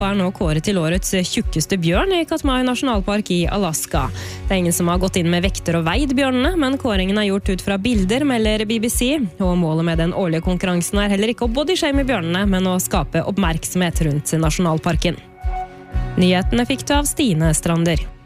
er nå kåret til årets tjukkeste bjørn i Katmai nasjonalpark i Alaska. Det er ingen som har gått inn med vekter og veid bjørnene, men kåringen er gjort ut fra bilder, melder BBC. Og målet med den årlige konkurransen er heller ikke å bodyshame bjørnene, men å skape oppmerksomhet rundt nasjonalparken. Nyhetene fikk du av Stine Strander.